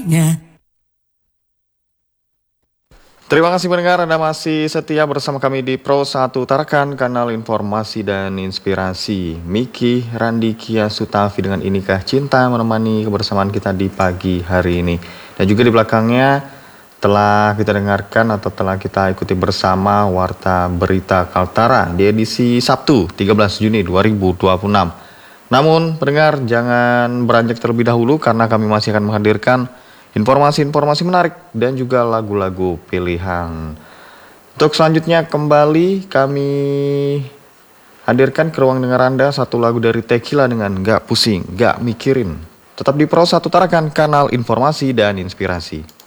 miliknya. Terima kasih pendengar, Anda masih setia bersama kami di Pro 1 Tarakan, kanal informasi dan inspirasi. Miki, Randi, Kia, Sutafi dengan Inikah Cinta menemani kebersamaan kita di pagi hari ini. Dan juga di belakangnya telah kita dengarkan atau telah kita ikuti bersama Warta Berita Kaltara di edisi Sabtu 13 Juni 2026. Namun pendengar jangan beranjak terlebih dahulu karena kami masih akan menghadirkan informasi-informasi menarik dan juga lagu-lagu pilihan. Untuk selanjutnya kembali kami hadirkan ke ruang dengar Anda satu lagu dari Tequila dengan Gak Pusing, Gak Mikirin. Tetap di Pro 1 Tarakan, kanal informasi dan inspirasi.